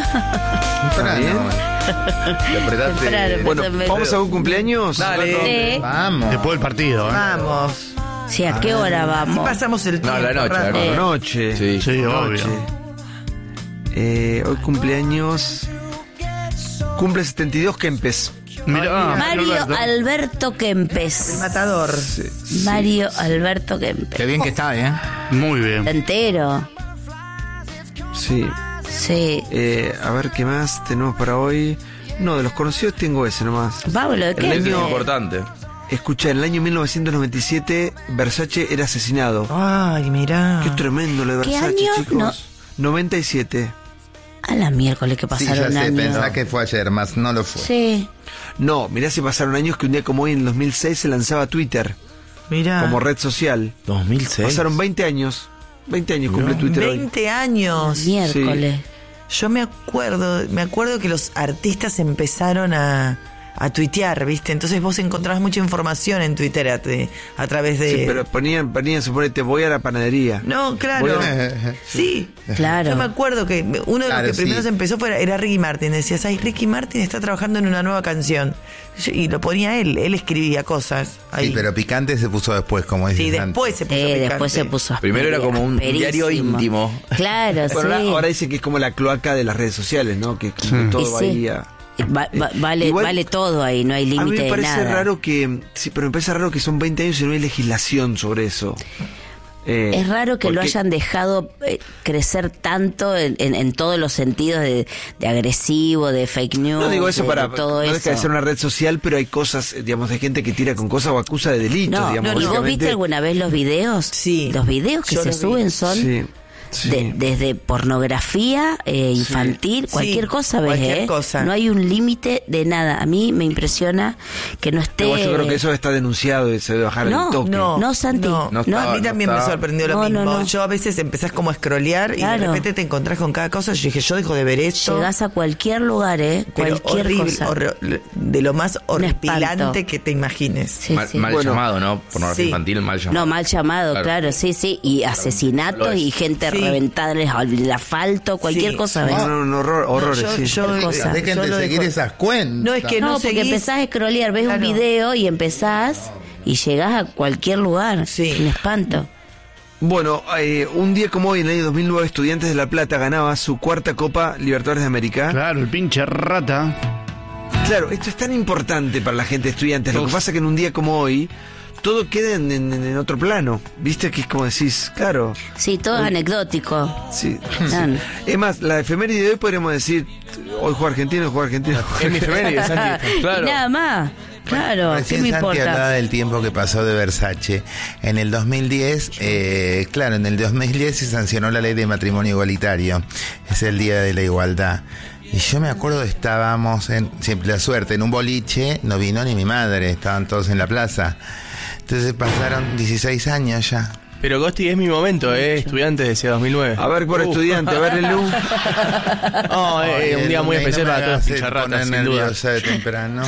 Te apretaste. Temprano, Bueno, ¿vamos a un cumpleaños? Dale. Sí. Vamos. Después del partido, ¿eh? Vamos. Sí, ¿a qué hora Así vamos? pasamos el tiempo. No, la noche, rápido. la Noche. Sí. Sí, Noche. obvio. Hoy cumpleaños. Cumple 72 Kempes. Mirá, Mario Alberto. Alberto El Kempes. matador. Mario Alberto Kempes. Qué bien que está, Muy bien. Entero. Sí. Sí. A ver qué más tenemos para hoy. No, de los conocidos tengo ese nomás. Pablo, ¿de qué? El Es año- importante. Escucha, en el año 1997 Versace era asesinado. Ay, mirá. Qué tremendo lo de ¿Qué Versace, año? chicos. 97. A la miércoles que Sí, ya pasaron sé, años. pensá que fue ayer, más no lo fue. Sí. No, mirá si pasaron años que un día como hoy, en el 2006, se lanzaba Twitter Mirá. como red social. 2006. Pasaron 20 años. 20 años cumple Twitter hoy. 20 años. Miércoles. Yo me acuerdo que los artistas empezaron a tuitear, ¿viste? Entonces vos encontrabas mucha información en Twitter a través de... Sí, pero ponían, suponete, voy a la panadería. No, claro. Voy Sí. Claro. Yo me acuerdo que uno de los Claro, que primero sí. se empezó era Ricky Martin. Decías, ay, Ricky Martin está trabajando en una nueva canción. Y lo ponía él escribía cosas ahí. Sí, pero picante se puso después, como dices Sí, antes. después se puso picante. Después se puso Primero era como un diario asperísimo. íntimo. Claro, Bueno, sí. ahora dice que es como la cloaca de las redes sociales, ¿no? Que como todo Y va sí. ahí a... Vale, Igual, vale todo ahí, no hay A mí límite me de parece nada. raro que... Sí, pero me parece raro que son 20 años y no hay legislación sobre eso. Es raro que lo porque- hayan dejado crecer tanto en todos los sentidos de agresivo, de fake news. No digo eso de para... todo no eso. deja de ser una red social, pero hay cosas, digamos, de gente que tira con cosas o acusa de delitos, No, digamos. ¿y vos básicamente. viste alguna vez los videos? Sí. Los videos que Yo se los vi. suben son Sí, sí. desde pornografía infantil, cualquier Sí, cosa ves, cualquier cosa. No hay un límite de nada. A mí me impresiona que no esté... Igual yo creo que eso está denunciado y se debe bajar No, el toque. no, Santi. No, No a estaba, mí también no me estaba. sorprendió lo No, mismo. no. Yo a veces empezás como a scrollear y de Claro. repente te encontrás con cada cosa. Yo dije, yo dejo de ver esto. Llegás a cualquier lugar, pero cualquier horrible, cosa. de lo más Un espanto. horripilante que te imagines. Sí, Mal, sí. mal Bueno, llamado, ¿no? Pornografía sí. infantil, mal llamado. No, mal llamado, claro, sí, sí. Y asesinatos y gente Sí. reventada en el asfalto, cualquier Sí. cosa, ¿ves? No, horrores, yo- sí. yo- Cualquier cosa. Dejen Yo de lo seguir dejo. esas cuentas. No, es que No, no porque seguís. empezás a scrollear, ves Claro. un video y empezás y llegás a cualquier lugar. Sí. Un espanto. Bueno, un día como hoy, en el año 2009, Estudiantes de La Plata ganaba su cuarta Copa Libertadores de América. Claro, el pinche rata. Claro, esto es tan importante para la gente de Estudiantes. Lo que pasa es que en un día como hoy, todo queda en otro plano. ¿Viste? Que es como decís, claro. Sí, todo es anecdótico. Sí. Claro. Es más, la efeméride de hoy podríamos decir, hoy juega Argentina, hoy juega Argentina. Es mi efeméride, Santi. Claro. Y nada más. Claro, ¿qué Recién me Santi hablaba importa? del tiempo que pasó de Versace. En el 2010, claro, en el 2010 se sancionó la ley de matrimonio igualitario. Es el Día de la Igualdad. Y yo me acuerdo, estábamos siempre la suerte, en un boliche, no vino ni mi madre, estaban todos en la plaza. Entonces pasaron 16 años ya. Pero Gosti es mi momento, estudiante decía 2009. A ver, por estudiante, a ver el Lu. No, un día muy especial para todos los pincharratas, sin duda. nerviosa de temprano.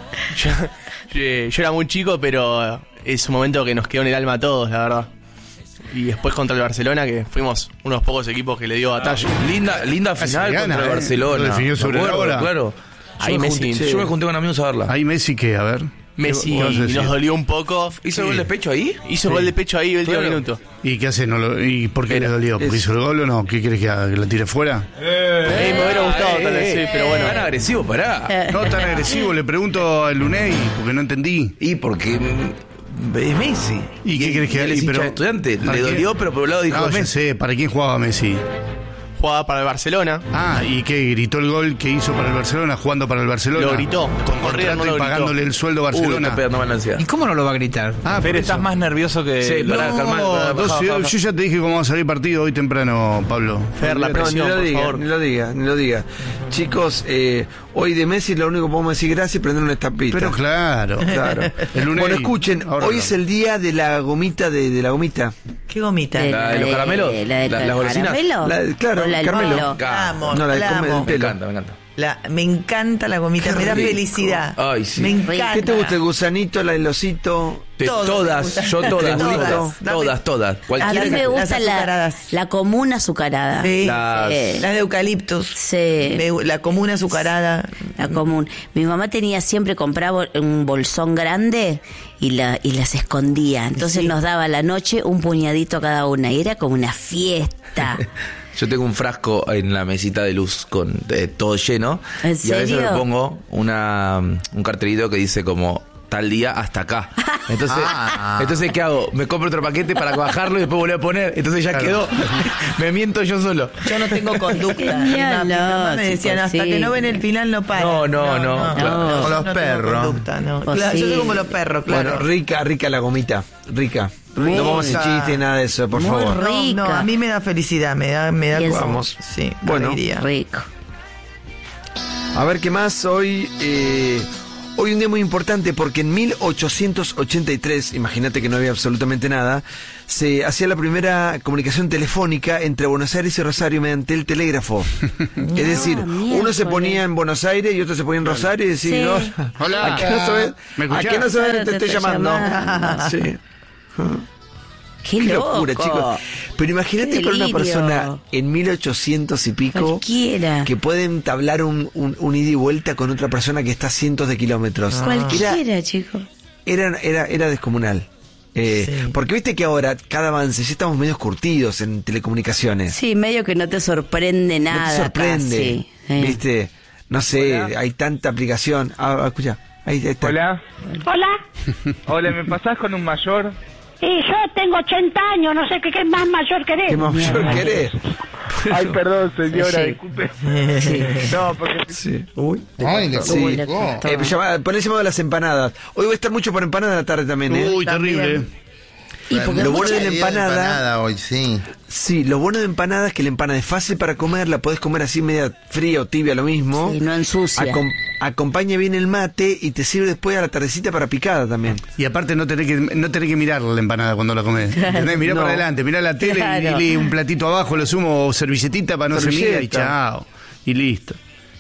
Yo era muy chico, pero es un momento que nos quedó en el alma a todos, la verdad. Y después contra el Barcelona, que fuimos unos pocos equipos que le dio batalla. Linda final gana, contra el Lo Barcelona. definió sobre Me la acuerdo, hora. claro. Ahí Messi, Yo me junté con amigos a verla. Ahí Messi, ¿qué? A ver. Messi ¿Qué vas a decir? nos dolió un poco. ¿Hizo el gol de pecho ahí? Hizo gol de pecho ahí el último Claro. minuto. ¿Y qué hace? ¿Y por qué le dolió? ¿Porque hizo el gol o no? ¿Qué quieres que haga? ¿Que la tire fuera? Me hubiera gustado tal vez, sí, pero bueno. Tan agresivo, pará. No tan agresivo, le pregunto al Luney, porque no entendí. Y porque es Messi. ¿Y qué querés que él haga? es hincha Pero- de Estudiante. ¿para Le qué? dolió, pero por un lado dijo No, ya Messi. sé, ¿para quién jugaba Messi? Jugaba para el Barcelona. Ah, ¿y qué? ¿Gritó el gol que hizo para el Barcelona, jugando para el Barcelona? Lo gritó. Con Con River contrato no y lo gritó. pagándole el sueldo a Uy, Barcelona. está pegando mal la ansiedad. ¿Y cómo no lo va a gritar? Ah, Pero por estás eso. más nervioso que... Sí, pará, calmá, pará, Yo ya te dije cómo va a salir partido hoy temprano, Pablo. Fer, la No, presión, ni lo por diga, favor. ni lo diga. Chicos, hoy de Messi lo único que podemos decir gracias y prender una estampita. Pero claro. Claro. El lunes Bueno, escuchen, ahora hoy no. es el día de la gomita, de la gomita. ¿Qué gomita? La de los caramelos, La de las golosinas. caramelo. Claro, O la del caramelo. pelo. La amo, No, la la del amo. Me pelo. encanta, me encanta. Me encanta la gomita, Qué me da rico. felicidad. Ay, sí. Me encanta. ¿Qué te gusta? ¿El gusanito, el osito? Todo Todas, me gusta. yo todas, Todas. todas. A Cualquiera mí me que- gusta Las azucaradas. la común azucarada. Sí. Las- Las de eucaliptus. Sí. La común azucarada. La común. Mi mamá compraba un bolsón grande y las escondía. Entonces Sí. nos daba a la noche un puñadito cada una y era como una fiesta. Yo tengo un frasco en la mesita de luz con todo lleno. ¿En Y a veces serio? me pongo un cartelito que dice como tal día hasta acá. Entonces ¿qué hago? Me compro otro paquete para bajarlo y después volver a poner. Entonces ya quedó. Me miento yo solo. Yo no tengo conducta. Genial, Mi mamá no, me decían, sí, hasta sí. que no ven el final no para. No. Como los no tengo perros. conducta, no. Oh, Claro, sí. Yo soy como los perros, claro. Bueno, rica la gomita. Rica. No vamos a hacer chiste, nada de eso, por Muy favor. rica. No, a mí me da felicidad, me da Y como- vamos. Sí, Bueno. alegría. Rico. A ver qué más hoy. Hoy un día muy importante porque en 1883, imagínate que no había absolutamente nada, se hacía la primera comunicación telefónica entre Buenos Aires y Rosario mediante el telégrafo. Es decir, uno se ponía en Buenos Aires y otro se ponía en Rosario y decía, Sí. "No, Hola. ¿a qué no sabes? ¿Me ¿A escuchás? qué no sabes? Claro, Te estoy llamando. Sí. Qué, Qué loco. locura, chicos. Pero imagínate Qué con una delirio. persona en 1800 y pico Cualquiera. que puede entablar un ida y vuelta con otra persona que está a cientos de kilómetros. Cualquiera, chico. Era descomunal. Porque viste que ahora, cada avance, ya estamos medio curtidos en telecomunicaciones. Sí, medio que no te sorprende nada. No te sorprende. casi. Sí. ¿Viste? No sé, hay tanta aplicación. Escucha, ahí está. Hola, Hola, hola, ¿me pasás con un mayor? y yo tengo 80 años, no sé qué más mayor querés. ¿Qué más mayor querés? Ay, perdón, señora, Sí. disculpe. No, porque Sí. Uy. Ay, le Sí. complicó. Poné llamado a las empanadas. Hoy voy a estar mucho por empanadas a la tarde también, ¿eh? Uy, terrible. Y porque Lo bueno de la Día empanada- hoy, sí. Sí, lo bueno de empanada es que la empanada es fácil para comer, la podés comer así media fría o tibia, lo mismo. Sí, no ensucia. Acompaña bien el mate y te sirve después a la tardecita para picada también. Y aparte no tenés que mirar la empanada cuando la comés. ¿Entendés? Mirá No. para adelante, mirá la tele Claro. y un platito abajo, lo sumo, o servilletita para no se mira y Servilleta. chao. Y listo.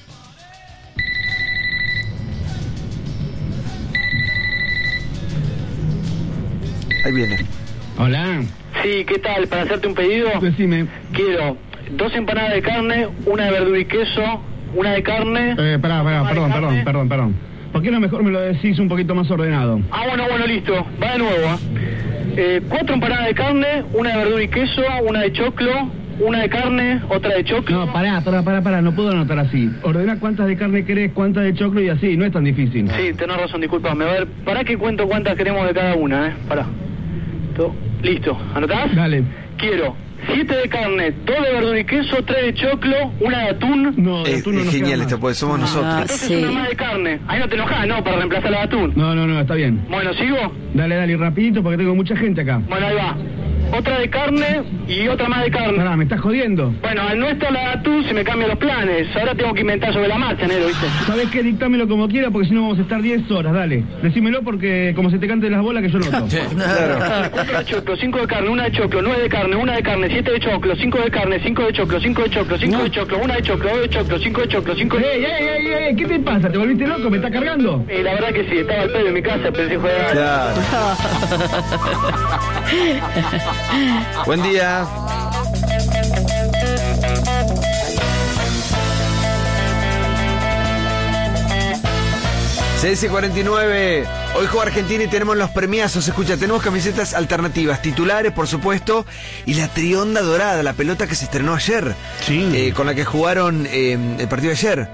Ahí viene. Hola, Sí, ¿qué tal? Para hacerte un pedido, decime. quiero 2 empanadas de carne, una de verdura y queso, una de carne. Perdón. ¿Por qué no mejor me lo decís un poquito más ordenado? Ah, bueno, listo. Va de nuevo. 4 empanadas de carne, una de verdura y queso, una de choclo, una de carne, otra de choclo. No, pará, no puedo anotar así. Ordena cuántas de carne querés, cuántas de choclo y así, no es tan difícil. Sí, tenés razón, disculpame. A ver, pará que cuento cuántas queremos de cada una, Pará. Listo, ¿anotás? Dale. Quiero 7 de carne, 2 de verdura y queso, 3 de choclo, una de atún. No, de Es, atún no es nos genial queda esto, más. porque somos nosotros. Entonces sí. una más de carne. Ahí no te enojás, ¿no? Para reemplazar la de atún. No, está bien. Bueno, ¿sigo? Dale, rapidito porque tengo mucha gente acá. Bueno, ahí va. Otra de carne y otra más de carne. Pará, ¿me estás jodiendo? Bueno, al no estar la de atún se me cambian los planes. Ahora tengo que inventar sobre la marcha, Nero, ¿viste? ¿Sabés qué? Dictámelo como quiera porque si no vamos a estar 10 horas, dale. Decímelo porque como se te cante las bolas que yo noto. 4 de choclo, 5 de carne, 1 de choclo, 9 de carne, 1 de carne, 7 de choclo, 5 de carne, 5 de choclo, 5 de choclo, 5 de choclo, 1 de choclo, 2 de choclo, 5 de choclo, 5 de... ¡Ey! ¿Qué te pasa? ¿Te volviste loco? ¿Me estás cargando? La verdad que sí, estaba al pedo en mi casa, pensé jugar. Claro. Buen día. CS49, hoy juega Argentina y tenemos los premiazos, escucha, tenemos camisetas alternativas, titulares por supuesto, y la trionda dorada, la pelota que se estrenó ayer, Sí. con la que jugaron el partido de ayer.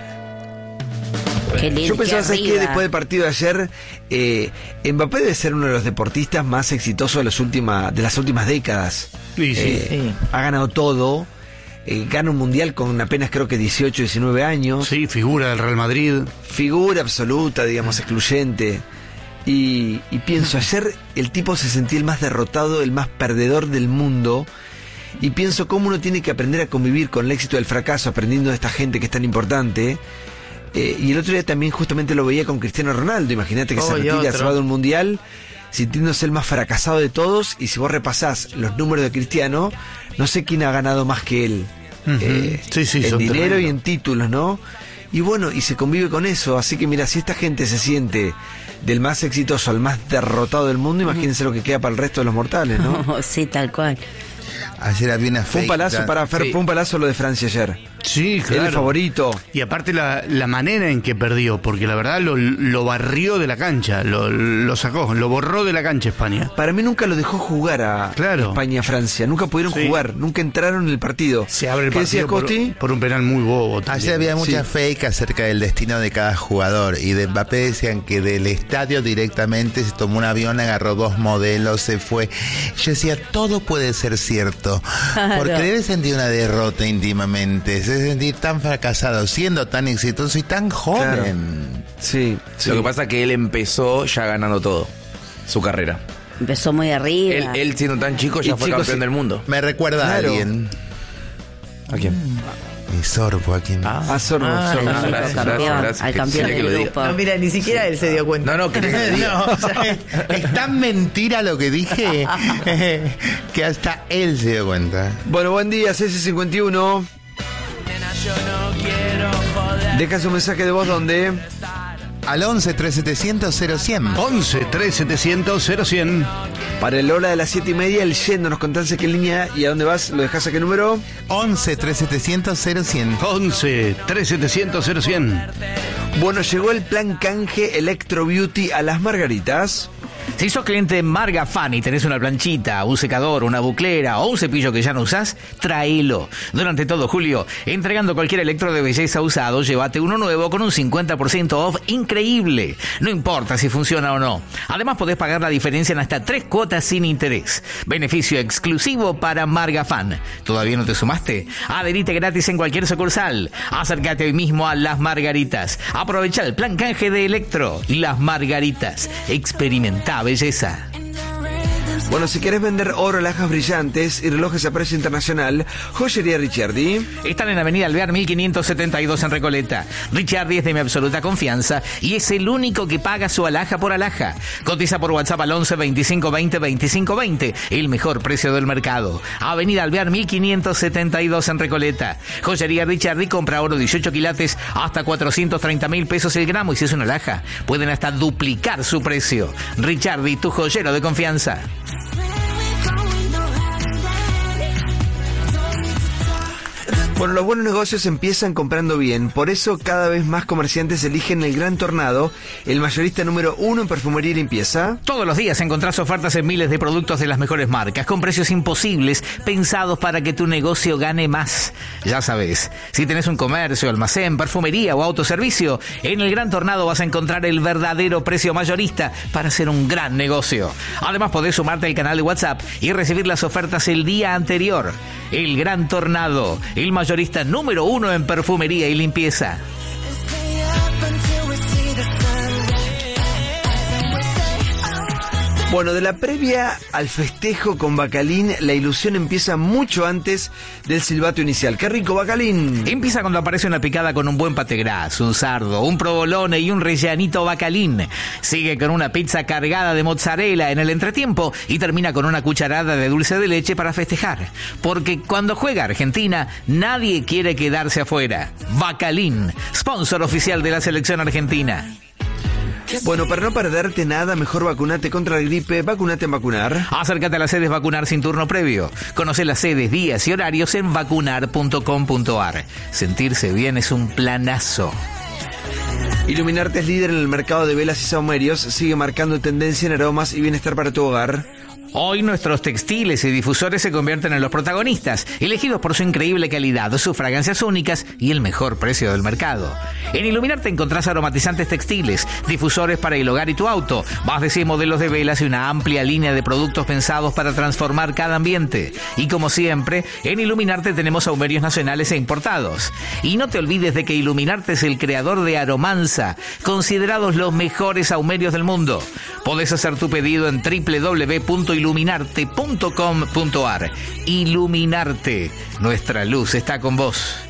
Qué lindo, Yo pensaba, qué ¿sabes qué? arriba. Después del partido de ayer, Mbappé debe ser uno de los deportistas más exitosos de las últimas décadas. Sí, sí. Sí. Ha ganado todo, gana un mundial con apenas creo que 18, 19 años, Sí, figura del Real Madrid. figura absoluta, digamos, excluyente. Y pienso, ayer el tipo se sentía el más derrotado, el más perdedor del mundo. Y pienso cómo uno tiene que aprender a convivir con el éxito y el fracaso, aprendiendo de esta gente que es tan importante. Y el otro día también justamente lo veía con Cristiano Ronaldo. Imagínate que se Oh, y retira, otro. se va de un mundial, sintiéndose el más fracasado de todos. Y si vos repasás los números de Cristiano, no sé quién ha ganado más que él. Ujú. Sí, En son dinero tremendos. y en títulos, ¿no? Y bueno, y se convive con eso. Así que mira, si esta gente se siente del más exitoso al más derrotado del mundo, imagínense lo que queda para el resto de los mortales, ¿no? Sí, tal cual. Ayer había una Fue un fake. palazo, fue un palazo lo de Francia ayer. Sí, claro. Era el favorito. Y aparte la manera en que perdió, porque la verdad lo barrió de la cancha, lo sacó, lo borró de la cancha España. Para mí nunca lo dejó jugar a España-Francia. Nunca pudieron jugar, nunca entraron en el partido. Se abre el ¿Qué decía partido Costi? por un penal muy bobo también. Ayer había mucha fake acerca del destino de cada jugador. Y de Mbappé decían que del estadio directamente se tomó un avión, agarró 2 modelos, se fue. Yo decía, todo puede ser cierto. Porque debe sentir una derrota íntimamente. Se debe sentir tan fracasado, siendo tan exitoso y tan joven. Claro. Sí. Lo que pasa es que él empezó ya ganando todo, su carrera. Empezó muy arriba. Él siendo tan chico ya fue campeón del mundo. Me recuerda a alguien. ¿A quién? Y Sorbo, ¿a quién? Sorbo. Gracias. Al campeón del grupo. No, mira, ni siquiera él se dio cuenta. No, que No, o sea, es tan mentira lo que dije que hasta él se dio cuenta. Bueno, buen día, CC51. Deja su mensaje de voz donde... Al 11 3700 0100. 11 3700 0100. Para el hora de las 7:30, el yendo nos contás qué línea y a dónde vas, lo dejás a qué número. 11 3700 0100. 11 3700 0100. Bueno, llegó el plan canje Electro Beauty a Las Margaritas. Si sos cliente de Margafan y tenés una planchita, un secador, una buclera o un cepillo que ya no usás, tráelo. Durante todo julio, entregando cualquier electro de belleza usado, llévate uno nuevo con un 50% off increíble. No importa si funciona o no. Además podés pagar la diferencia en hasta 3 cuotas sin interés. Beneficio exclusivo para Margafan. ¿Todavía no te sumaste? Adherite gratis en cualquier sucursal. Acércate hoy mismo a Las Margaritas. Aprovecha el plan canje de Electro. Las Margaritas. Experimenta belleza. Bueno, si querés vender oro, alhajas brillantes y relojes a precio internacional, Joyería Ricciardi. Están en Avenida Alvear 1572 en Recoleta. Ricciardi es de mi absoluta confianza y es el único que paga su alhaja por alhaja. Cotiza por WhatsApp al 11 25 20 25 20. El mejor precio del mercado. Avenida Alvear 1572 en Recoleta. Joyería Ricciardi compra oro 18 quilates hasta 430.000 pesos el gramo y si es una alhaja, pueden hasta duplicar su precio. Ricciardi, tu joyero de confianza. Bueno, los buenos negocios empiezan comprando bien. Por eso cada vez más comerciantes eligen el Gran Tornado, el mayorista número 1 en perfumería y limpieza. Todos los días encontrás ofertas en miles de productos de las mejores marcas, con precios imposibles, pensados para que tu negocio gane más. Ya sabes, si tenés un comercio, almacén, perfumería o autoservicio, en el Gran Tornado vas a encontrar el verdadero precio mayorista para hacer un gran negocio. Además podés sumarte al canal de WhatsApp y recibir las ofertas el día anterior. El Gran Tornado, el mayorista número 1 en perfumería y limpieza. Bueno, de la previa al festejo con Bacalín, la ilusión empieza mucho antes del silbato inicial. ¡Qué rico, Bacalín! Empieza cuando aparece una picada con un buen pate gras, un sardo, un provolone y un rellanito Bacalín. Sigue con una pizza cargada de mozzarella en el entretiempo y termina con una cucharada de dulce de leche para festejar. Porque cuando juega Argentina, nadie quiere quedarse afuera. Bacalín, sponsor oficial de la selección argentina. Bueno, para no perderte nada, mejor vacunate contra la gripe, vacunate en Vacunar. Acércate a las sedes Vacunar sin turno previo. Conoce las sedes, días y horarios en vacunar.com.ar. Sentirse bien es un planazo. Iluminarte es líder en el mercado de velas y saumerios, sigue marcando tendencia en aromas y bienestar para tu hogar. Hoy nuestros textiles y difusores se convierten en los protagonistas, elegidos por su increíble calidad, sus fragancias únicas y el mejor precio del mercado. En Iluminarte encontrás aromatizantes textiles, difusores para el hogar y tu auto, más de 100 modelos de velas y una amplia línea de productos pensados para transformar cada ambiente. Y como siempre, en Iluminarte tenemos saumerios nacionales e importados. Y no te olvides de que Iluminarte es el creador de Aromanza, considerados los mejores saumerios del mundo. Podés hacer tu pedido en www.iluminarte.com.ar. Iluminarte, nuestra luz está con vos.